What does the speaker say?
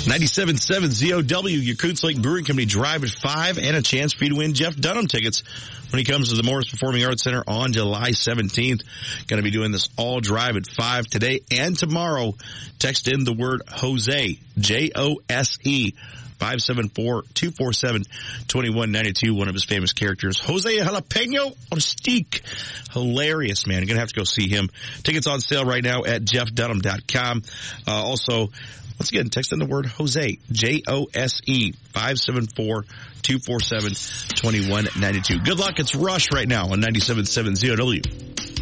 97.7 ZOW, your Coons Lake Brewing Company Drive at 5, and a chance for you to win Jeff Dunham tickets when he comes to the Morris Performing Arts Center on July 17th. Going to be doing this all drive at 5 today and tomorrow. Text in the word Jose, Jose, 574-247-2192, one of his famous characters, Jose Jalapeno on a steak. Hilarious, man. You're going to have to go see him. Tickets on sale right now at jeffdunham.com. Also, once again, text in the word Jose, Jose, 574-247-2192. Good luck. It's Rush right now on 97.7 ZOW.